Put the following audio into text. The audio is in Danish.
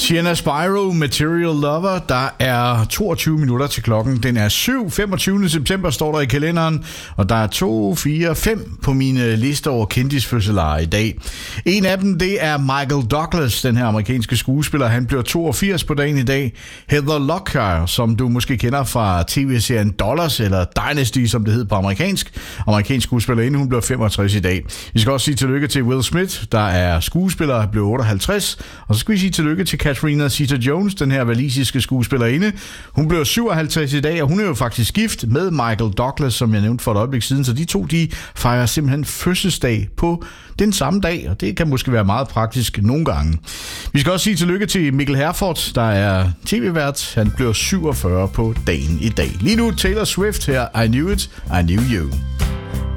Sienna Spyro, Material Lover. Der er 22 minutter til klokken. Den er 25. september, står der i kalenderen. Og der er 2, 4, 5 på mine lister over kendisfødselarer i dag. En af dem, det er Michael Douglas, den her amerikanske skuespiller. Han bliver 82 på dagen i dag. Heather Locklear, som du måske kender fra tv-serien Dollars, eller Dynasty, som det hed på amerikansk. Amerikansk skuespillerinde, hun bliver 65 i dag. Vi skal også sige tillykke til Will Smith, der er skuespiller, blev 58. Og så skal vi sige tillykke til Catherine Zeta-Jones, den her walisiske skuespillerinde. Hun blev 57 i dag, og hun er jo faktisk gift med Michael Douglas, som jeg nævnte for et øjeblik siden. Så de to, de fejrer simpelthen fødselsdag på den samme dag, og det kan måske være meget praktisk nogle gange. Vi skal også sige tillykke til Mikkel Herford, der er tv-vært. Han bliver 47 på dagen i dag. Lige nu Taylor Swift her, I Knew It, I Knew You.